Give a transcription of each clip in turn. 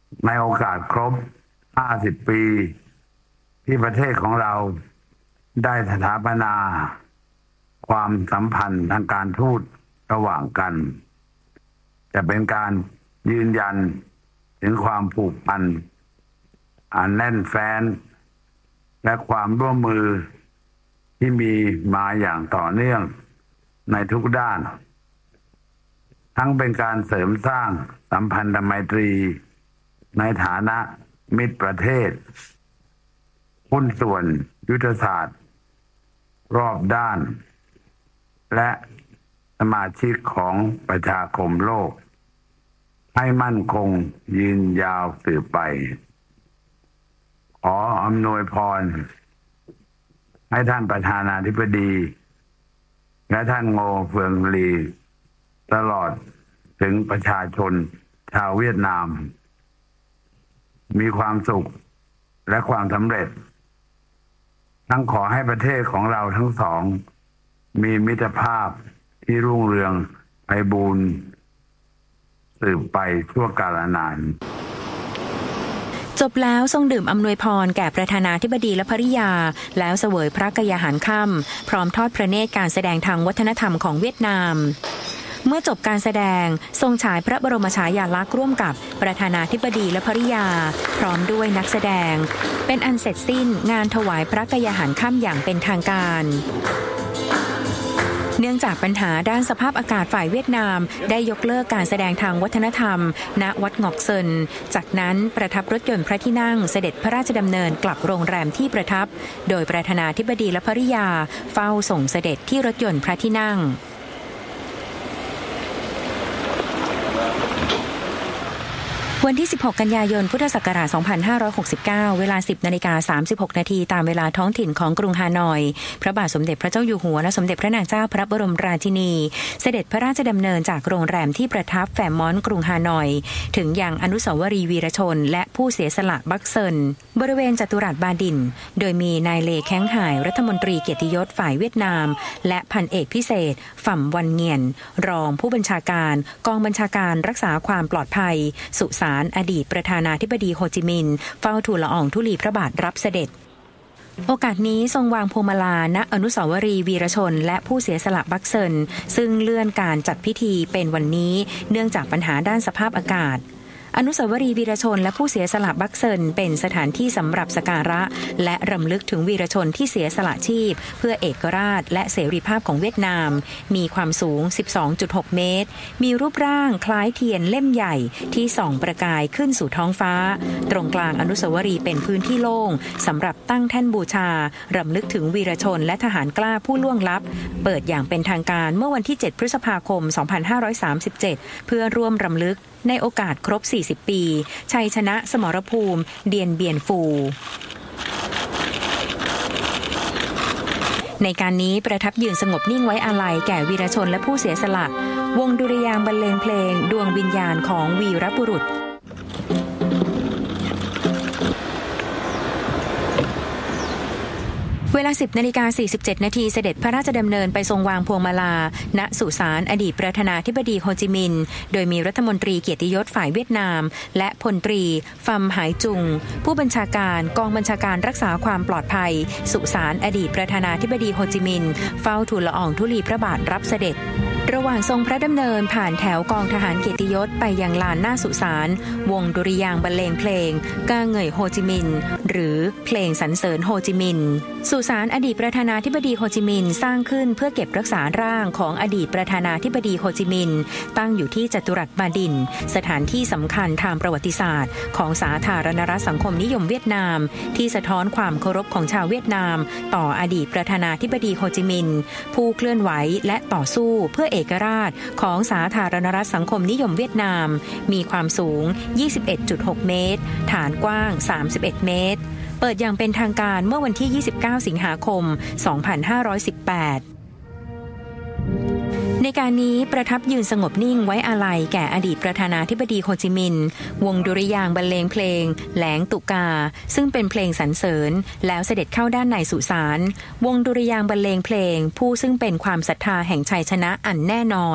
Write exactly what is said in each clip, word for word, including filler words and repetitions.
ในโอกาสครบห้าสิบปีที่ประเทศของเราได้สถาปนาความสัมพันธ์ทางการทูตระหว่างกันจะเป็นการยืนยันถึงความผูกพันอันแน่นแฟ้นและความร่วมมือที่มีมาอย่างต่อเนื่องในทุกด้านทั้งเป็นการเสริมสร้างสัมพันธไมตรีในฐานะมิตรประเทศหุ้นส่วนยุทธศาสตร์รอบด้านและสมาชิกของประชาคมโลกให้มั่นคงยืนยาวสืบไปขออำนวยพรให้ท่านประธานาธิบดีและท่านโงเฟืองลีตลอดถึงประชาชนชาวเวียดนามมีความสุขและความสำเร็จทั้งขอให้ประเทศของเราทั้งสองมีมิตรภาพที่รุ่งเรืองไพบูลย์สืบไปชั่วกาลนานจบแล้วทรงดื่มอำนวยพรแก่ประธานาธิบดีและภริยาแล้วเสวยพระกยาหารค่ำพร้อมทอดพระเนตรการแสดงทางวัฒนธรรมของเวียดนามเมื่อจบการแสดงทรงฉายพระบรมฉายาลักษณ์ร่วมกับประธานาธิบดีและภริยาพร้อมด้วยนักแสดงเป็นอันเสร็จสิ้นงานถวายพระกยาหารค่ำอย่างเป็นทางการเนื่องจากปัญหาด้านสภาพอากาศฝ่ายเวียดนามได้ยกเลิกการแสดงทางวัฒนธรรมณวัดงอกเซินจากนั้นประทับรถยนต์พระที่นั่งเสด็จพระราชดำเนินกลับโรงแรมที่ประทับโดยประธานาธิบดีและภริยาเฝ้าส่งเสด็จที่รถยนต์พระที่นั่งวันที่สิบหกกันยายนพุทธศักราชสองพันห้าร้อยหกสิบเก้าเวลา สิบนาฬิกาสามสิบหกนาทีตามเวลาท้องถิ่นของกรุงฮานอยพระบาทสมเด็จพระเจ้าอยู่หัวและสมเด็จพระนางเจ้าพระบรมราชินีเสด็จพระราชดำเนินจากโรงแรมที่ประทับแฟมมอนต์กรุงฮานอยถึงยังอนุสาวรีย์วีรชนและผู้เสียสละบักเซินบริเวณจัตุรัสบาดินโดยมีนายเลแข้งห่ายรัฐมนตรีเกียรติยศฝ่ายเวียดนามและพันเอกพิเศษฝ่ำวันเงียนรองผู้บัญชาการกองบัญชาการรักษาความปลอดภัยสุสานอดีตประธานาธิบดีโฮจิมินห์เฝ้าทูลละอองธุลีพระบาทรับเสด็จโอกาสนี้ทรงวางพวงมาลาณอนุสาวรีย์วีรชนและผู้เสียสละบักเซินซึ่งเลื่อนการจัดพิธีเป็นวันนี้เนื่องจากปัญหาด้านสภาพอากาศอนุสาวรีย์วีรชนและผู้เสียสละบักเซินเป็นสถานที่สำหรับสักการะและรำลึกถึงวีรชนที่เสียสละชีพเพื่อเอกราชและเสรีภาพของเวียดนามมีความสูง สิบสองจุดหก เมตรมีรูปร่างคล้ายเทียนเล่มใหญ่ที่ส่องประกายขึ้นสู่ท้องฟ้าตรงกลางอนุสาวรีย์เป็นพื้นที่โล่งสำหรับตั้งแท่นบูชารำลึกถึงวีรชนและทหารกล้าผู้ล่วงลับเปิดอย่างเป็นทางการเมื่อวันที่เจ็ดพฤษภาคมสองพันห้าร้อยสามสิบเจ็ดเพื่อร่วมรำลึกในโอกาสครบสี่สิบปีชัยชนะสมรภูมิเดียนเบียนฟูในการนี้ประทับยืนสงบนิ่งไว้อาลัยแก่วีรชนและผู้เสียสละวงดุริยางค์บรรเลงเพลงดวงวิญญาณของวีรบุรุษเวลา สิบนาฬิกาสี่สิบเจ็ดนาทีเสด็จพระราชดำเนินไปทรงวางพวงมาลาณสุสานอดีตประธานาธิบดีโฮจิมินห์โดยมีรัฐมนตรีเกียรติยศฝ่ายเวียดนามและพลตรีฟัมหายจุงผู้บัญชาการกองบัญชาการรักษาความปลอดภัยสุสานอดีตประธานาธิบดีโฮจิมินห์เฝ้าทูลละอองธุลีพระบาทรับเสด็จระหว่างทรงพระดำเนินผ่านแถวกองทหารเกียรติยศไปยังลานหน้าสุสานวงดุริยางค์บรรเลงเพลงกาเหง่ยโฮจิมินห์หรือเพลงสรรเสริญโฮจิมินห์สุสานอดีตประธานาธิบดีโฮจิมินห์สร้างขึ้นเพื่อเก็บรักษาร่างของอดีตประธานาธิบดีโฮจิมินห์ตั้งอยู่ที่จัตุรัสบาดินสถานที่สำคัญทางประวัติศาสตร์ของสาธารณรัฐสังคมนิยมเวียดนามที่สะท้อนความเคารพของชาวเวียดนามต่ออดีตประธานาธิบดีโฮจิมินห์ผู้เคลื่อนไหวและต่อสู้เพื่อเอกราชของสาธารณรัฐสังคมนิยมเวียดนามมีความสูง ยี่สิบเอ็ดจุดหก เมตรฐานกว้างสามสิบเอ็ดเมตรเปิดอย่างเป็นทางการเมื่อวันที่ยี่สิบเก้าสิงหาคมสองพันห้าร้อยสิบแปดในการนี้ประทับยืนสงบนิ่งไว้อาลัยแก่อดีตประธานาธิบดีโฮจิมินห์วงดุริยางค์บรรเลงเพลงแหลงตุกาซึ่งเป็นเพลงสรรเสริญแล้วเสด็จเข้าด้านในสุสานวงดุริยางค์บรรเลงเพลงผู้ซึ่งเป็นความศรัทธาแห่งชัยชนะอันแน่นอน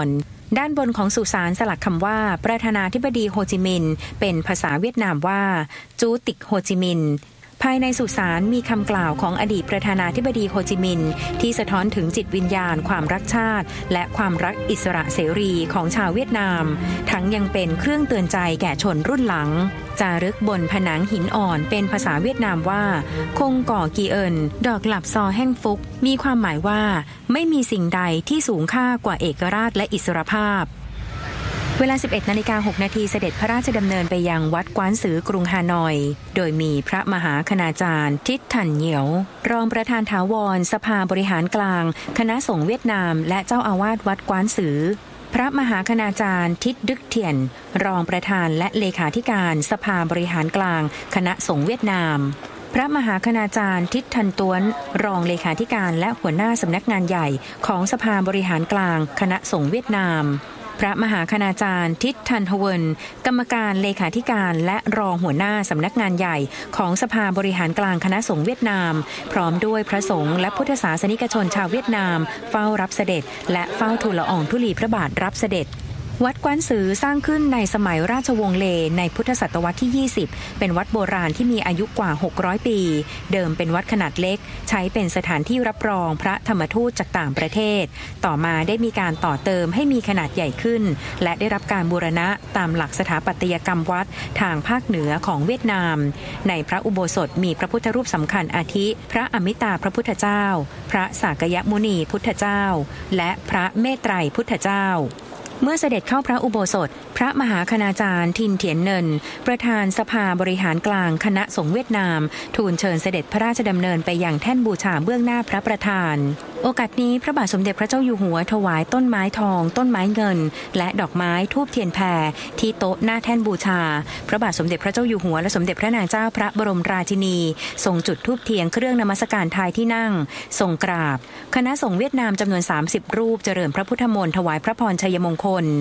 ด้านบนของสุสานสลักคำว่าประธานาธิบดีโฮจิมินห์เป็นภาษาเวียดนามว่าจูติกโฮจิมินห์ภายในสุสานมีคำกล่าวของอดีตประธานาธิบดีโฮจิมินห์ที่สะท้อนถึงจิตวิญญาณความรักชาติและความรักอิสระเสรีของชาวเวียดนามทั้งยังเป็นเครื่องเตือนใจแก่ชนรุ่นหลังจารึกบนผนังหินอ่อนเป็นภาษาเวียดนามว่าคงก่อกีเอินดอกหลับซอแห้งฟุกมีความหมายว่าไม่มีสิ่งใดที่สูงค่ากว่าเอกราชและอิสรภาพเวลา สิบเอ็ดนาฬิกาหกนาทีเสด็จพระราชดำเนินไปยังวัดกวานซือกรุงฮานอยโดยมีพระมหาคณาจารย์ทิศถันเหนียวรองประธานถาวรสภาบริหารกลางคณะสงฆ์เวียดนามและเจ้าอาวาสวัดกวานซือพระมหาคณาจารย์ทิศดึกเทียนรองประธานและเลขาธิการสภาบริหารกลางคณะสงฆ์เวียดนามพระมหาคณาจารย์ทิศทันต้วนรองเลขาธิการและหัวหน้าสำนักงานใหญ่ของสภาบริหารกลางคณะสงฆ์เวียดนามพระมหาคณาจารย์ทิศทันฮเวินกรรมการเลขาธิการและรองหัวหน้าสำนักงานใหญ่ของสภาบริหารกลางคณะสงฆ์เวียดนามพร้อมด้วยพระสงฆ์และพุทธศาสนิกชนชาวเวียดนามเฝ้ารับเสด็จและเฝ้าทูลละอองธุลีพระบาทรับเสด็จวัดกวานซือสร้างขึ้นในสมัยราชวงศ์เลในพุทธศตวรรษที่ยี่สิบเป็นวัดโบราณที่มีอายุกว่าหกร้อยปีเดิมเป็นวัดขนาดเล็กใช้เป็นสถานที่รับรองพระธรรมทูตจากต่างประเทศต่อมาได้มีการต่อเติมให้มีขนาดใหญ่ขึ้นและได้รับการบูรณะตามหลักสถาปัตยกรรมวัดทางภาคเหนือของเวียดนามในพระอุโบสถมีพระพุทธรูปสำคัญอาทิพระอมิตาพระพุทธเจ้าพระสากยมุนีพุทธเจ้าและพระเมตไตรพุทธเจ้าเมื่อเสด็จเข้าพระอุโบสถพระมหาคณาจารย์ทินเถียนเนินประธานสภาบริหารกลางคณะสงฆ์เวียดนามทูลเชิญเสด็จพระราชดำเนินไปยังแท่นบูชาเบื้องหน้าพระประธานโอกาสนี้พระบาทสมเด็จพระเจ้าอยู่หัวถวายต้นไม้ทองต้นไม้เงินและดอกไม้ธูปเทียนแผ่ที่โต๊ะหน้าแท่นบูชาพระบาทสมเด็จพระเจ้าอยู่หัวและสมเด็จพระนางเจ้าพระบรมราชินีทรงจุดธูปเทียนเครื่องนมัสการทายที่นั่งทรงกราบคณะสงฆ์เวียดนามจำนวนสามสิบรูปเจริญพระพุทธมนต์ถวายพระพรชัยมงคล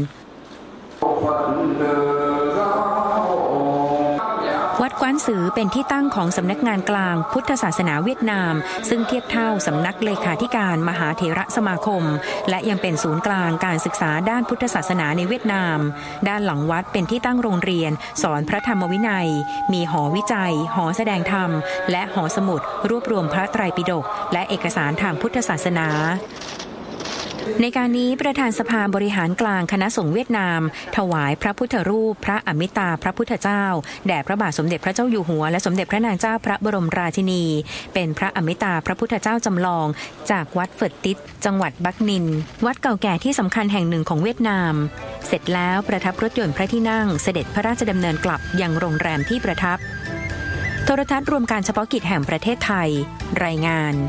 วัดกวานซือเป็นที่ตั้งของสำนักงานกลางพุทธศาสนาเวียดนามซึ่งเทียบเท่าสำนักเลขาธิการมหาเถรสมาคมและยังเป็นศูนย์กลางการศึกษาด้านพุทธศาสนาในเวียดนามด้านหลังวัดเป็นที่ตั้งโรงเรียนสอนพระธรรมวินัยมีหอวิจัยหอแสดงธรรมและหอสมุดรวบรวมพระไตรปิฎกและเอกสารทางพุทธศาสนาในการนี้ประธานสภาบริหารกลางคณะสงฆ์เวียดนามถวายพระพุทธรูปพระอมิตาพระพุทธเจ้าแด่พระบาทสมเด็จพระเจ้าอยู่หัวและสมเด็จพระนางเจ้าพระบรมราชินีเป็นพระอมิตาพระพุทธเจ้าจำลองจากวัดเฟิร์ตติสจังหวัดบักนินวัดเก่าแก่ที่สำคัญแห่งหนึ่งของเวียดนามเสร็จแล้วประทับรถยนต์พระที่นั่งเสด็จพระราชดำเนินกลับยังโรงแรมที่ประทับโทรทัศน์รวมการเฉพาะกิจแห่งประเทศไทยรายงาน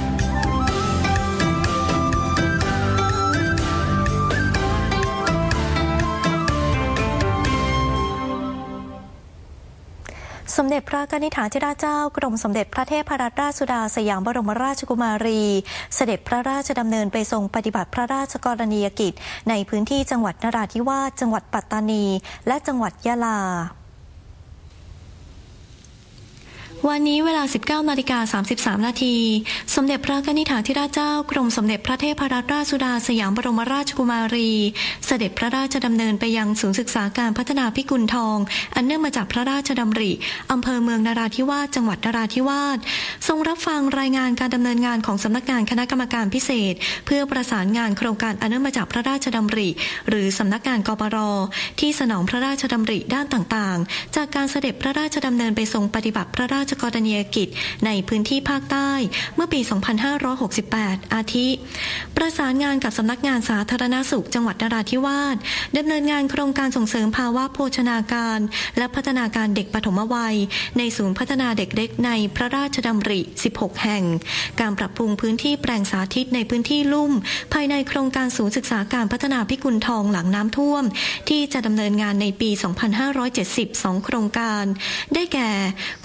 สมเด็จพระกนิษฐาธิราชเจ้ากรมสมเด็จพระเทพรัตนราชสุดาสยามบรมราชกุมารีเสด็จพระราชดำเนินไปทรงปฏิบัติพระราชกรณียกิจในพื้นที่จังหวัดนราธิวาสจังหวัดปัตตานีและจังหวัดยะลาวันนี้เวลา สิบเก้านาฬิกาสามสิบสามนาทีสมเด็จพระกนิษฐาธิราชเจ้ากรมสมเด็จพระเทพรัตนราชสุดาสยามบรมราชกุมารีเสด็จพระราชดำเนินไปยังศูนย์ศึกษาการพัฒนาพิกุลทองอันเนื่องมาจากพระราชดำริอำเภอเมืองนราธิวาสจังหวัดนราธิวาสทรงรับฟังรายงานการดำเนินงานของสำนักงานคณะกรรมการพิเศษเพื่อประสานงานโครงการอันเนื่องมาจากพระราชดำริหรือสำนักงานกปร.ที่สนองพระราชดำริด้านต่างๆจากการเสด็จพระราชดำเนินไปทรงปฏิบัติพระราชกรณียกิจในพื้นที่ภาคใต้เมื่อปี สองพันห้าร้อยหกสิบแปด อาทิประสานงานกับสำนักงานสาธารณสุขจังหวัดนราธิวาสดำเนินงานโครงการส่งเสริมภาวะโภชนาการและพัฒนาการเด็กปฐมวัยในศูนย์พัฒนาเด็กเล็กในพระราชดำริ สิบหก แห่งการปรับปรุงพื้นที่แปลงสาธิตในพื้นที่ลุ่มภายในโครงการศูนย์ศึกษาการพัฒนาพิกุลทองหลังน้ำท่วมที่จะดำเนินงานในปี สองพันห้าร้อยเจ็ดสิบ สองโครงการได้แก่โครงการแ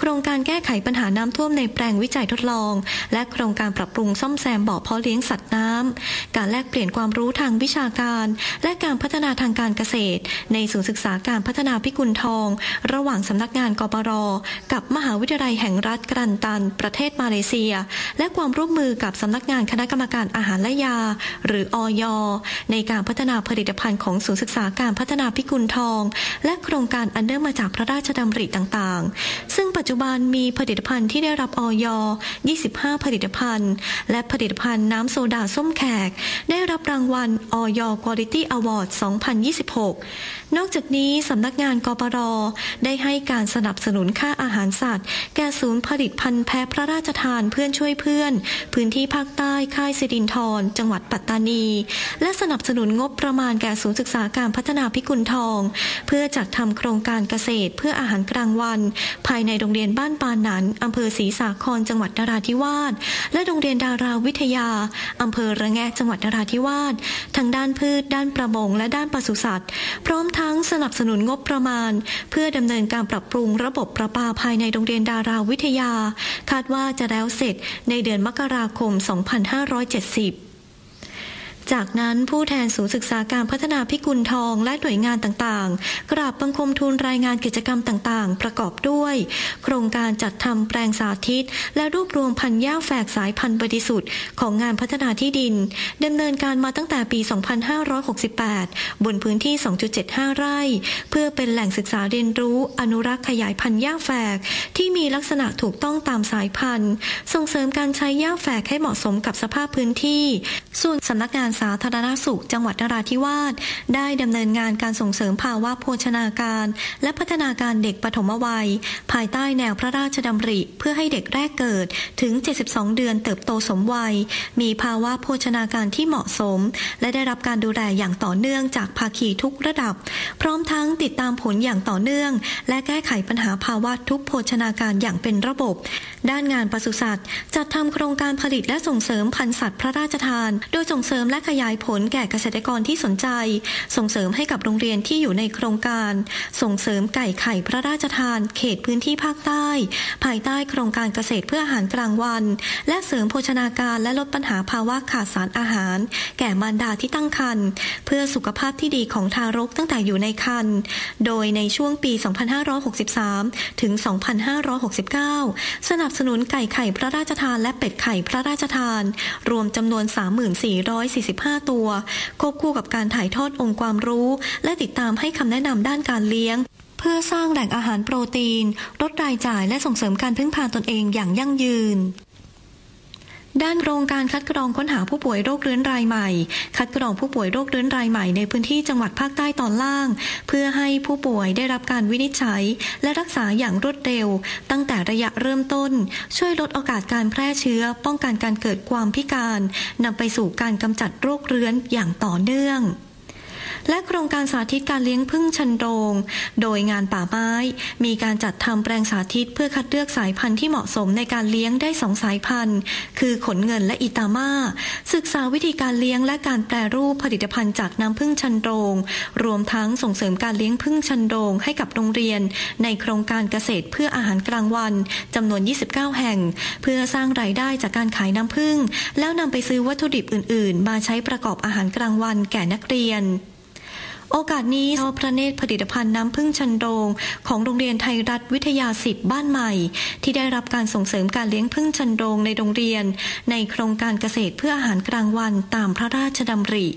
แก้ไขปัญหาน้ำท่วมในแปลงวิจัยทดลองและโครงการปรับปรุงซ่อมแซมบ่อเพาะเลี้ยงสัตว์น้ำการแลกเปลี่ยนความรู้ทางวิชาการและการพัฒนาทางการเกษตรในศูนย์ศึกษาการพัฒนาพิกุลทองระหว่างสำนักงานกปร.กับมหาวิทยาลัยแห่งรัฐกรันตันประเทศมาเลเซียและความร่วมมือกับสำนักงานคณะกรรมการอาหารและยาหรืออย.ในการพัฒนาผลิตภัณฑ์ของศูนย์ศึกษาการพัฒนาพิกุลทองและโครงการอันเนื่องมาจากพระราชดำริต่างๆซึ่งปัจจุบันมีผลิตภัณฑ์ที่ได้รับอย.ยี่สิบห้าผลิตภัณฑ์และผลิตภัณฑ์น้ำโซดาส้มแขกได้รับรางวัลอย Quality Award สองพันยี่สิบหกนอกจากนี้สำนักงานกปร.ได้ให้การสนับสนุนค่าอาหารสัตว์แก่ศูนย์ผลิตพันธุ์แพะพระราชทานเพื่อนช่วยเพื่อนพื้นที่ภาคใต้ค่ายสิรินธรจังหวัดปัตตานีและสนับสนุนงบประมาณแก่ศูนย์ศึกษาการพัฒนาพิกุลทองเพื่อจัดทำโครงการเกษตรเพื่ออาหารกลางวันภายในโรงเรียนบ้านปาหนันอำเภอศรีสาครจังหวัดนราธิวาสและโรงเรียนดาราวิทยาอำเภอระแงะจังหวัดนราธิวาสทั้งด้านพืชด้านประมงและด้านปศุสัตว์พร้อมทั้งสนับสนุนงบประมาณเพื่อดำเนินการปรับปรุงระบบประปาภายในโรงเรียนดาราวิทยาคาดว่าจะแล้วเสร็จในเดือนมกราคมสองพันห้าร้อยเจ็ดสิบจากนั้นผู้แทนศูนย์ศึกษาการพัฒนาพิกุลทองและหน่วยงานต่างๆกราบบังคมทูลรายงานกิจกรรมต่างๆประกอบด้วยโครงการจัดทำแปลงสาธิตและรวบรวมพันธุ์หญ้าแฝกสายพันธุ์บริสุทธิ์ของงานพัฒนาที่ดินดำเนินการมาตั้งแต่ปี สองพันห้าร้อยหกสิบแปด บนพื้นที่ สองจุดเจ็ดห้า ไร่เพื่อเป็นแหล่งศึกษาเรียนรู้อนุรักษ์ขยายพันธุ์หญ้าแฝกที่มีลักษณะถูกต้องตามสายพันธุ์ส่งเสริมการใช้หญ้าแฝกให้เหมาะสมกับสภาพพื้นที่ส่วนสำนักงานสาธารณสุขจังหวัดนราธิวาสได้ดำเนินงานการส่งเสริมภาวะโภชนาการและพัฒนาการเด็กปฐมวัยภายใต้แนวพระราชดำริเพื่อให้เด็กแรกเกิดถึงเจ็ดสิบสองเดือนเติบโตสมวัยมีภาวะโภชนาการที่เหมาะสมและได้รับการดูแลอย่างต่อเนื่องจากภาคีทุกระดับพร้อมทั้งติดตามผลอย่างต่อเนื่องและแก้ไขปัญหาภาวะทุกโภชนาการอย่างเป็นระบบด้านงานปศุสัตว์จัดทำโครงการผลิตและส่งเสริมพันธุ์สัตว์พระราชทานโดยส่งเสริมและขยายผลแก่เกษตรกรที่สนใจส่งเสริมให้กับโรงเรียนที่อยู่ในโครงการส่งเสริมไก่ไข่พระราชทานเขตพื้นที่ภาคใต้ภายใต้โครงการเกษตรเพื่ออาหารกลางวันและเสริมโภชนาการและลดปัญหาภาวะขาดสารอาหารแก่มารดาที่ตั้งครรภ์เพื่อสุขภาพที่ดีของทารกตั้งแต่อยู่ในครรภ์โดยในช่วงปี สองพันห้าร้อยหกสิบสาม ถึง สองพันห้าร้อยหกสิบเก้า สนับสนุนไก่ไข่พระราชทานและเป็ดไข่พระราชทานรวมจำนวน สามหมื่นสี่ร้อยสี่สิบห้า ตัวควบคู่กับการถ่ายทอดองค์ความรู้และติดตามให้คำแนะนำด้านการเลี้ยงเพื่อสร้างแหล่งอาหารโปรตีนลดรายจ่ายและส่งเสริมการพึ่งพาตนเองอย่างยั่งยืนด้านโครงการคัดกรองค้นหาผู้ป่วยโรคเรื้อนรายใหม่คัดกรองผู้ป่วยโรคเรื้อนรายใหม่ในพื้นที่จังหวัดภาคใต้ตอนล่างเพื่อให้ผู้ป่วยได้รับการวินิจฉัยและรักษาอย่างรวดเร็วตั้งแต่ระยะเริ่มต้นช่วยลดโอกาสการแพร่เชื้อป้องกันการเกิดความพิการนำไปสู่การกำจัดโรคเรื้อนอย่างต่อเนื่องและโครงการสาธิตการเลี้ยงผึ้งชันโรงโดยงานป่าไม้มีการจัดทำแปลงสาธิตเพื่อคัดเลือกสายพันธุ์ที่เหมาะสมในการเลี้ยงได้สองสายพันธุ์คือขนเงินและอิตาม่าศึกษาวิธีการเลี้ยงและการแปรรูปผลิตภัณฑ์จากน้ำผึ้งชันโรงรวมทั้งส่งเสริมการเลี้ยงผึ้งชันโรงให้กับโรงเรียนในโครงการเกษตรเพื่ออาหารกลางวันจำนวนยี่สิบเก้าแห่งเพื่อสร้างรายได้จากการขายน้ำผึ้งแล้วนำไปซื้อวัตถุดิบอื่นๆมาใช้ประกอบอาหารกลางวันแก่นักเรียนโอกาสนี้ทอดพระเนตรผลิตภัณฑ์น้ำผึ้งชันโรงของโรงเรียนไทยรัฐวิทยาสิบบ้านใหม่ที่ได้รับการส่งเสริมการเลี้ยงผึ้งชันโรงในโรงเรียนในโครงการเกษตรเพื่ออาหารกลางวันตามพระราชดำริ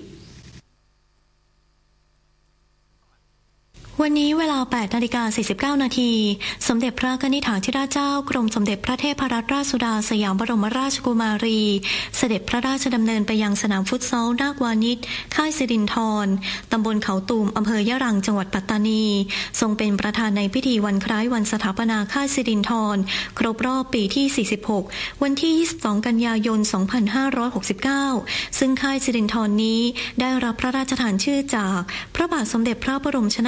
วันนี้เวลา แปดนาฬิกาสี่สิบเก้า นาทีสมเด็จพระนิธิถาธิราชเจ้ากรมสมเด็จพระเทพรัตนราชสุดาสยามบรมราชกุมารีเสด็จพระราชดำเนินไปยังสนามฟุตซอลนาควานิชค่ายสิรินธรตำบลเขาตูมอำเภอยะรังจังหวัดปัตตานีทรงเป็นประธานในพิธีวันคล้ายวันสถาปนาค่ายสิรินธรครบรอบปีที่สี่สิบหกวันที่ยี่สิบสองกันยายนสองพันห้าร้อยหกสิบเก้าซึ่งค่ายสิรินธรนี้ได้รับพระราชทานชื่อจากพระบาทสมเด็จพระบรมชนกาธิ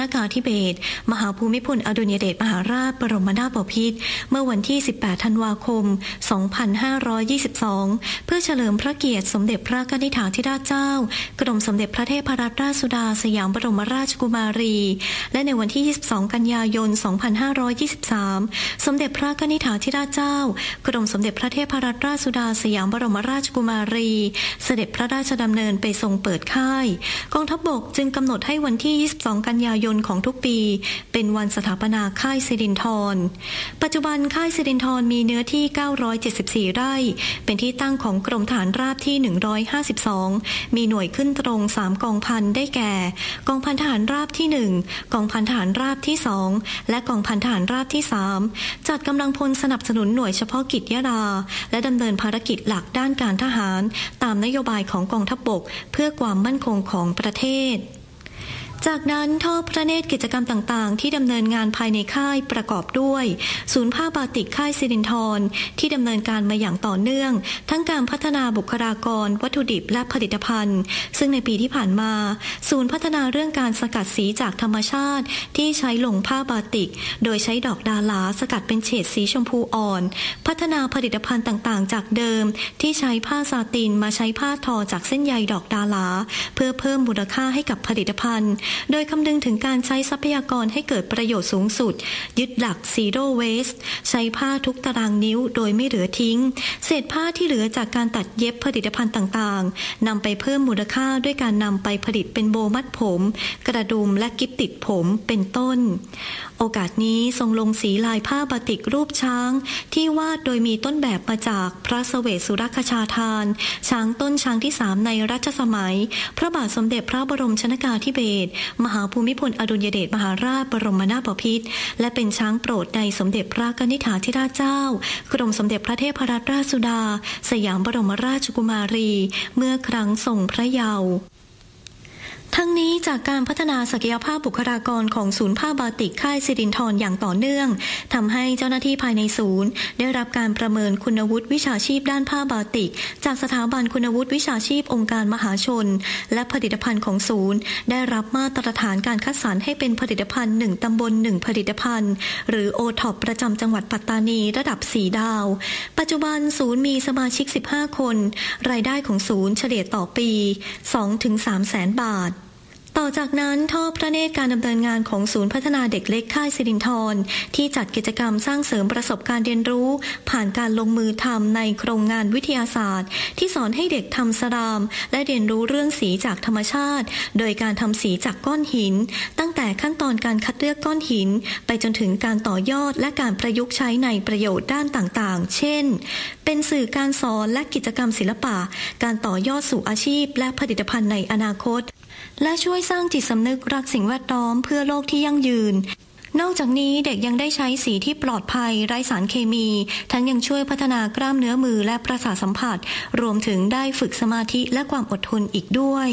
เบศรมหาภูมิพลอดุลยเดชมหาราชบรมนาถบพิตรเมื่อวันที่สิบแปดธันวาคมสองพันห้าร้อยยี่สิบสองเพื่อเฉลิมพระเกียรติสมเด็จพระนิธิธิราชเจ้ากรมสมเด็จพระเทพรัตนราชสุดาสยามบรมราชกุมารีและในวันที่ยี่สิบสองกันยายนสองพันห้าร้อยยี่สิบสามสมเด็จพระนิธิธิราชเจ้ากรมสมเด็จพระเทพรัตนราชสุดาสยามบรมราชกุมารีเสด็จพระราชดำเนินไปทรงเปิดค่ายกองทัพบกจึงกำหนดให้วันที่ยี่สิบสองกันยายนของทุกปีเป็นวันสถาปนาค่ายสิรินธรปัจจุบันค่ายสิรินธรมีเนื้อที่เก้าร้อยเจ็ดสิบสี่ไร่เป็นที่ตั้งของกรมฐานราบที่หนึ่งร้อยห้าสิบสองมีหน่วยขึ้นตรงสามกองพันได้แก่กองพันทหารราบที่หนึ่งกองพันทหารราบที่สองและกองพันทหารราบที่สามจัดกำลังพลสนับสนุนหน่วยเฉพาะกิจยะลาและดำเนินภารกิจหลักด้านการทหารตามนโยบายของกองทัพบกเพื่อความมั่นคงของประเทศจากนั้นทอดพระเนตรกิจกรรมต่างๆที่ดำเนินงานภายในค่ายประกอบด้วยศูนย์ผ้าบาติกค่ายสิรินธรที่ดำเนินการมาอย่างต่อเนื่องทั้งการพัฒนาบุคลากรวัตถุดิบและผลิตภัณฑ์ซึ่งในปีที่ผ่านมาศูนย์พัฒนาเรื่องการสกัดสีจากธรรมชาติที่ใช้ลงผ้าบาติกโดยใช้ดอกดาหลาสกัดเป็นเฉดสีชมพูอ่อนพัฒนาผลิตภัณฑ์ต่างๆจากเดิมที่ใช้ผ้าซาตินมาใช้ผ้าทอจากเส้นใยดอกดาหลาเพื่อเพิ่มมูลค่าให้กับผลิตภัณฑ์โดยคำนึงถึงการใช้ทรัพยากรให้เกิดประโยชน์สูงสุดยึดหลัก Zero Waste ใช้ผ้าทุกตารางนิ้วโดยไม่เหลือทิ้งเศษผ้าที่เหลือจากการตัดเย็บผลิตภัณฑ์ต่างๆนำไปเพิ่มมูลค่าด้วยการนำไปผลิตเป็นโบมัดผมกระดุมและกิ๊บติดผมเป็นต้นโอกาสนี้ทรงลงสีลายผ้าบาติกรูปช้างที่วาดโดยมีต้นแบบมาจากพระเสวสสุรคชาทานช้างต้นช้างที่สามในรัชสมัยพระบาทสมเด็จพระบรมชนกาธิเบศรมหาภูมิพลอดุลยเดชมหาราชบรมนาถบพิตรและเป็นช้างโปรดในสมเด็จพระนิธิธิราชเจ้ากรมสมเด็จพระเทพรัตนราชสุดาสยามบรมราชกุมารีเมื่อครั้งทรงพระเยาว์ทั้งนี้จากการพัฒนาศักยภาพบุคลากรของศูนย์ผ้าบาติกค่ายสิรินธรอย่างต่อเนื่องทำให้เจ้าหน้าที่ภายในศูนย์ได้รับการประเมินคุณวุฒิวิชาชีพด้านผ้าบาติกจากสถาบันคุณวุฒิวิชาชีพองค์การมหาชนและผลิตภัณฑ์ของศูนย์ได้รับมาตรฐานการคัดสรรให้เป็นผลิตภัณฑ์หนึ่งตำบลหนึ่งผลิตภัณฑ์หรือ โอ ท็อป ประจำจังหวัดปัตตานีระดับสี่ดาวปัจจุบันศูนย์มีสมาชิกสิบห้าคนรายได้ของศูนย์เฉลี่ยต่อปี สองถึงสาม แสนบาทต่อจากนั้นทอดพระเนตรการดำเนินงานของศูนย์พัฒนาเด็กเล็กค่ายสิรินธรที่จัดกิจกรรมสร้างเสริมประสบการณ์เรียนรู้ผ่านการลงมือทำในโครงงานวิทยาศาสตร์ที่สอนให้เด็กทำสลามและเรียนรู้เรื่องสีจากธรรมชาติโดยการทำสีจากก้อนหินตั้งแต่ขั้นตอนการคัดเลือกก้อนหินไปจนถึงการต่อยอดและการประยุกต์ใช้ในประโยชน์ด้านต่างๆเช่นเป็นสื่อการสอนและกิจกรรมศิลปะการต่อยอดสู่อาชีพและผลิตภัณฑ์ในอนาคตและช่วยสร้างจิตสำนึกรักสิ่งแวดล้อมเพื่อโลกที่ยั่งยืนนอกจากนี้เด็กยังได้ใช้สีที่ปลอดภัยไร้สารเคมีทั้งยังช่วยพัฒนากล้ามเนื้อมือและประสาทสัมผัสรวมถึงได้ฝึกสมาธิและความอดทนอีกด้วย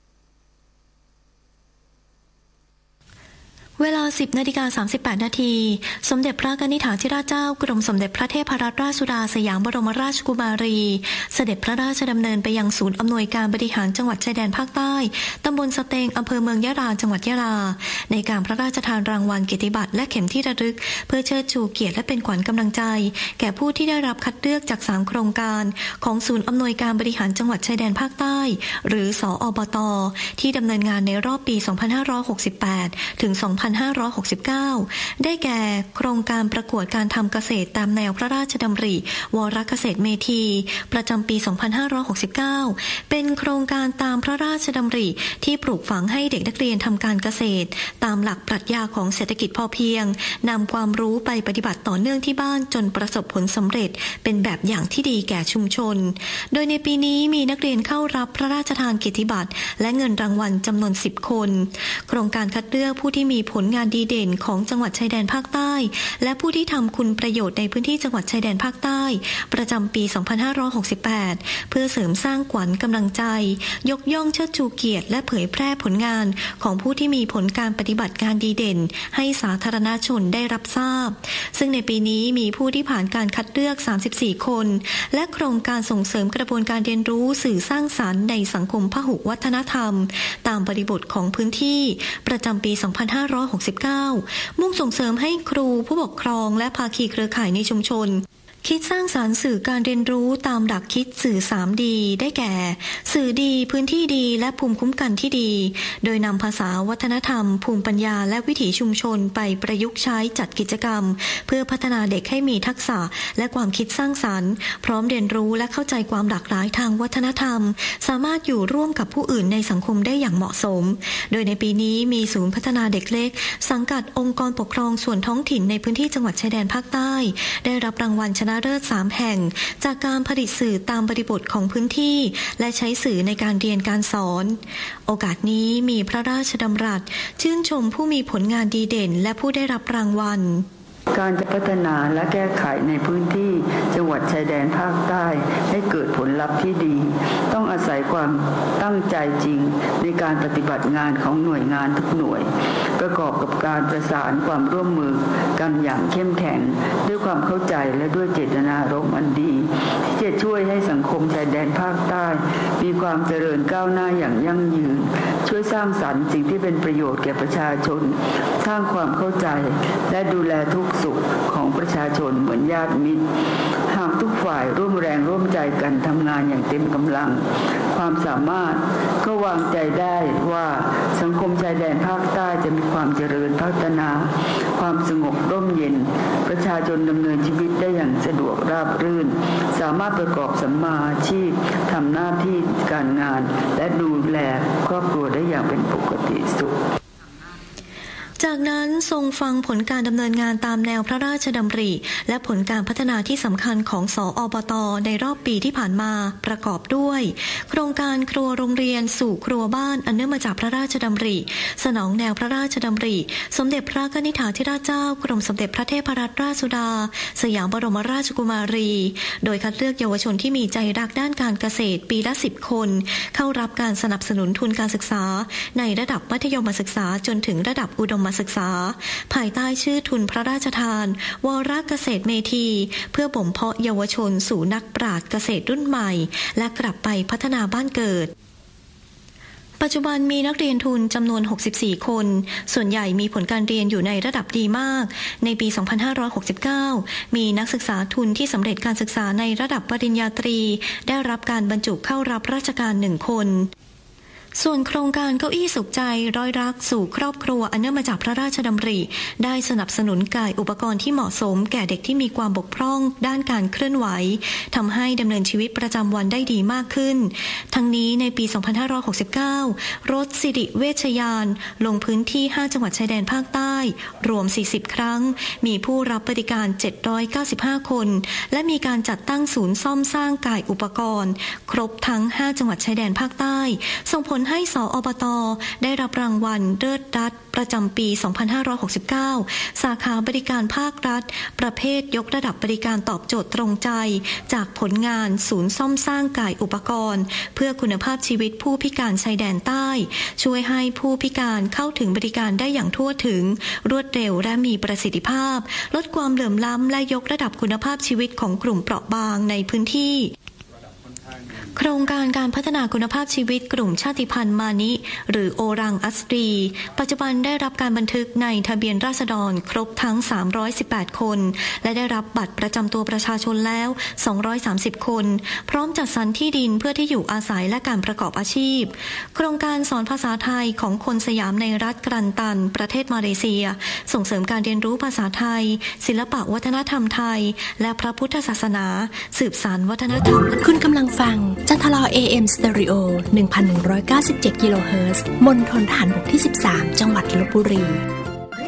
เวลา สิบนาฬิกาสามสิบแปดนาทีสมเด็จพระนิธิธิราชเจ้ากรมสมเด็จพระเทพรัตนราชสุดาสยามบรมราชกุมารีเสด็จพระราชดำเนินไปยังศูนย์อำนวยการบริหารจังหวัดชายแดนภาคใต้ตำบลสะเตงอำเภอเมืองยะลาจังหวัดยะลาในการพระราชทานรางวัลเกียรติบัตรและเข็มที่ระลึกเพื่อเชิดชูเกียรติและเป็นขวัญกำลังใจแก่ผู้ที่ได้รับคัดเลือกจากสามโครงการของศูนย์อำนวยการบริหารจังหวัดชายแดนภาคใต้หรือสอบต.ที่ดำเนินงานในรอบปี สองพันห้าร้อยหกสิบแปด ถึง สองพันห้าร้อยหกสิบเก้า ได้แก่โครงการประกวดการทำเกษตรตามแนวพระราชดำริวรเกษตรเมธีประจำปี สองพันห้าร้อยหกสิบเก้า เป็นโครงการตามพระราชดำริที่ปลูกฝังให้เด็กนักเรียนทำการเกษตรตามหลักปรัชญาของเศรษฐกิจพอเพียงนำความรู้ไปปฏิบัติต่อเนื่องที่บ้านจนประสบผลสำเร็จเป็นแบบอย่างที่ดีแก่ชุมชนโดยในปีนี้มีนักเรียนเข้ารับพระราชทานเกียรติบัตรและเงินรางวัลจำนวนสิบคนโครงการคัดเลือกผู้ที่มีผลงานดีเด่นของจังหวัดชายแดนภาคใต้และผู้ที่ทำคุณประโยชน์ในพื้นที่จังหวัดชายแดนภาคใต้ประจำปี สองพันห้าร้อยหกสิบแปด เพื่อเสริมสร้างขวัญกำลังใจยกย่องเชิดชูเกียรติและเผยแพร่ผลงานของผู้ที่มีผลการปฏิบัติการดีเด่นให้สาธารณชนได้รับทราบซึ่งในปีนี้มีผู้ที่ผ่านการคัดเลือกสามสิบสี่คนและโครงการส่งเสริมกระบวนการเรียนรู้สื่อสร้างสรรค์ในสังคมพหุวัฒนธรรมตามบริบทของพื้นที่ประจำปี สองพันห้าร้อยอยหกสิบเก้ามุ่งส่งเสริมให้ครูผู้ปกครองและภาคีเครือข่ายในชุมชนคิดสร้างสรรค์สื่อการเรียนรู้ตามหลักคิดสื่อ สามดี ได้แก่สื่อดีพื้นที่ดีและภูมิคุ้มกันที่ดีโดยนำภาษาวัฒนธรรมภูมิปัญญาและวิถีชุมชนไปประยุกต์ใช้จัดกิจกรรมเพื่อพัฒนาเด็กให้มีทักษะและความคิดสร้างสรรค์พร้อมเรียนรู้และเข้าใจความหลากหลายทางวัฒนธรรมสามารถอยู่ร่วมกับผู้อื่นในสังคมได้อย่างเหมาะสมโดยในปีนี้มีศูนย์พัฒนาเด็กเล็กสังกัดองค์กรปกครองส่วนท้องถิ่นในพื้นที่จังหวัดชายแดนภาคใต้ได้รับรางวัลชนะเลิศสามแห่งจากการผลิตสื่อตามบริบทของพื้นที่และใช้สื่อในการเรียนการสอนโอกาสนี้มีพระราชดำรัสชื่นชมผู้มีผลงานดีเด่นและผู้ได้รับรางวัลการจะพัฒนาและแก้ไขในพื้นที่จังหวัดชายแดนภาคใต้ให้เกิดผลลัพธ์ที่ดีต้องอาศัยความตั้งใจจริงในการปฏิบัติงานของหน่วยงานทุกหน่วยประกอบกับการประสานความร่วมมือกันอย่างเข้มแข็งด้วยความเข้าใจและด้วยเจตนารมณ์อันดีที่จะช่วยให้สังคมชายแดนภาคใต้มีความเจริญก้าวหน้าอย่างยั่งยืนช่วยสร้างสรรค์สิ่งที่เป็นประโยชน์แก่ประชาชนสร้างความเข้าใจและดูแลทุกสุขของประชาชนเหมือนญาติมิตรหากทุกฝ่ายร่วมแรงร่วมใจกันทำงานอย่างเต็มกำลังความสามารถก็วางใจได้ว่าสังคมชายแดนภาคใต้จะมีความเจริญพัฒนาความสงบร่มเย็นประชาชนดำเนินชีวิตได้อย่างสะดวกราบรื่นสามารถประกอบสัมมาอาชีพทำหน้าที่การงานและดูแลครอบครัวได้อย่างเป็นปกติสุขจากนั้นทรงฟังผลการดำเนินงานตามแนวพระราชดำริและผลการพัฒนาที่สำคัญของสอบต.ในรอบปีที่ผ่านมาประกอบด้วยโครงการครัวโรงเรียนสู่ครัวบ้านอันเนื่องมาจากพระราชดำริสนองแนวพระราชดำริสมเด็จพระนิธิถาธิราชเจ้ากรมสมเด็จพระเทพรัตนราชสุดาสยามบรมราชกุมารีโดยคัดเลือกเยาวชนที่มีใจรักด้านการเกษตรปีละสิบคนเข้ารับการสนับสนุนทุนการศึกษาในระดับมัธยมศึกษาจนถึงระดับอุดมศึกษาภายใต้ชื่อทุนพระราชทานวรเกษตรเมธีเพื่อบ่มเพาะเยาวชนสู่นักปราชญ์เกษตรรุ่นใหม่และกลับไปพัฒนาบ้านเกิดปัจจุบันมีนักเรียนทุนจำนวนหกสิบสี่คนส่วนใหญ่มีผลการเรียนอยู่ในระดับดีมากในปีสองพันห้าร้อยหกสิบเก้ามีนักศึกษาทุนที่สำเร็จการศึกษาในระดับปริญญาตรีได้รับการบรรจุเข้ารับราชการหนึ่งคนส่วนโครงการเก้าอี้สุขใจร้อยรักสู่ครอบครัวอันเนื่องมาจากพระราชดำริได้สนับสนุนก่ายอุปกรณ์ที่เหมาะสมแก่เด็กที่มีความบกพร่องด้านการเคลื่อนไหวทำให้ดำเนินชีวิตประจำวันได้ดีมากขึ้นทั้งนี้ในปีสองพันห้าร้อยหกสิบเก้ารถสิริเวชยานลงพื้นที่ห้าจังหวัดชายแดนภาคใต้รวมสี่สิบครั้งมีผู้รับบริการเจ็ดร้อยเก้าสิบห้าคนและมีการจัดตั้งศูนย์ซ่อมสร้างก่ายอุปกรณ์ครบทั้งห้าจังหวัดชายแดนภาคใต้ส่งผลให้สอบต.ได้รับรางวัลเลิศรัฐประจำปีสองพันห้าร้อยหกสิบเก้าสาขาบริการภาครัฐประเภทยกระดับบริการตอบโจทย์ตรงใจจากผลงานศูนย์ซ่อมสร้างก่ายอุปกรณ์เพื่อคุณภาพชีวิตผู้พิการชายแดนใต้ช่วยให้ผู้พิการเข้าถึงบริการได้อย่างทั่วถึงรวดเร็วและมีประสิทธิภาพลดความเหลื่อมล้ำและยกระดับคุณภาพชีวิตของกลุ่มเปราะบางในพื้นที่โครงการการพัฒนาคุณภาพชีวิตกลุ่มชาติพันธุ์มานิหรือโอรังอัสรีปัจจุบันได้รับการบันทึกในทะเบียนราษฎรครบทั้งสามร้อยสิบแปดคนและได้รับบัตรประจำตัวประชาชนแล้วสองร้อยสามสิบคนพร้อมจัดสรรที่ดินเพื่อที่อยู่อาศัยและการประกอบอาชีพโครงการสอนภาษาไทยของคนสยามในรัฐกรันตันประเทศมาเลเซียส่งเสริมการเรียนรู้ภาษาไทยศิลปะวัฒนธรรมไทยและพระพุทธศาสนาสืบสานวัฒนธรรมคุณกำลังฟังจันทลอ เอ เอ็ม Stereo หนึ่งพันหนึ่งร้อยเก้าสิบเจ็ด กิโลเฮิรตซ์ มณฑลทหารบกที่สิบสามจังหวัดลพบุรี